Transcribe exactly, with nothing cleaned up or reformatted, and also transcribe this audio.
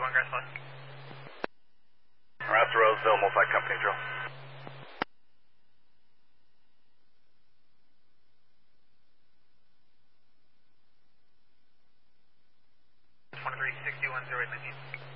one, Grass Valley. Raptor Roseville, multi-company drill. twenty-three sixty-one, zero eight nineteen.